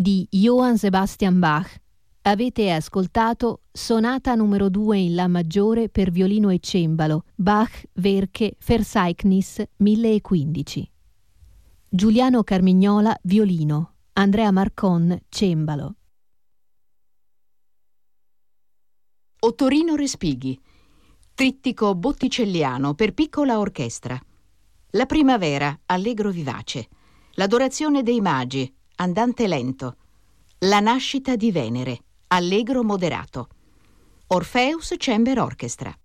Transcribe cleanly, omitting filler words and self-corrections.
di Johann Sebastian Bach. Avete ascoltato Sonata numero 2 in La maggiore per violino e cembalo, Bach Werke Verzeichnis 1015. Giuliano Carmignola, violino, Andrea Marcon, cembalo. Ottorino Respighi, trittico botticelliano per piccola orchestra. La primavera, allegro vivace. L'adorazione dei magi, andante lento. La nascita di Venere, allegro moderato. Orpheus Chamber Orchestra.